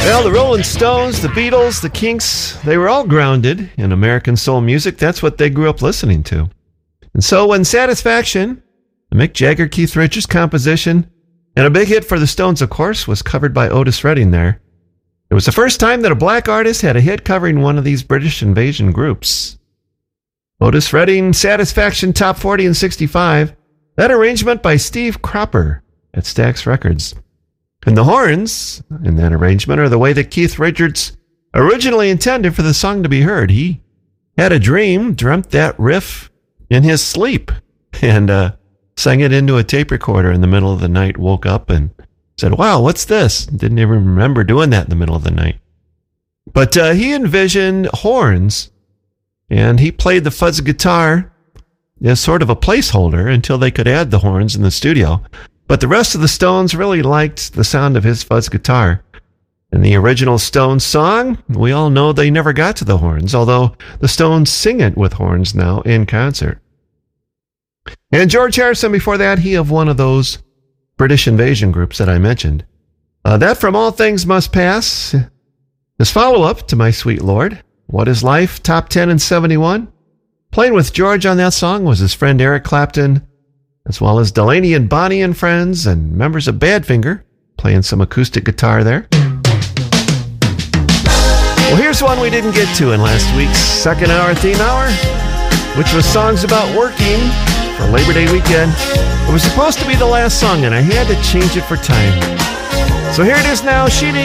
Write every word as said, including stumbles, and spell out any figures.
Well, the Rolling Stones, the Beatles, the Kinks, they were all grounded in American soul music. That's what they grew up listening to. And so when Satisfaction, the Mick Jagger, Keith Richards composition, and a big hit for the Stones, of course, was covered by Otis Redding there, it was the first time that a black artist had a hit covering one of these British invasion groups. Otis Redding, Satisfaction, Top forty in sixty-five. That arrangement by Steve Cropper at Stax Records. And the horns in that arrangement are the way that Keith Richards originally intended for the song to be heard. He had a dream, dreamt that riff in his sleep, and uh, sang it into a tape recorder in the middle of the night, woke up and said, wow, what's this? Didn't even remember doing that in the middle of the night. But uh, he envisioned horns, and he played the fuzz guitar as sort of a placeholder until they could add the horns in the studio. But the rest of the Stones really liked the sound of his fuzz guitar. In the original Stones song, we all know they never got to the horns, although the Stones sing it with horns now in concert. And George Harrison, before that, he of one of those British invasion groups that I mentioned. Uh, that from All Things Must Pass, his follow-up to My Sweet Lord, What Is Life, Top ten in seventy-one. Playing with George on that song was his friend Eric Clapton, as well as Delaney and Bonnie and Friends and members of Badfinger, playing some acoustic guitar there. Well, here's one we didn't get to in last week's second hour theme hour, which was songs about working for Labor Day weekend. It was supposed to be the last song, and I had to change it for time. So here it is now, Sheena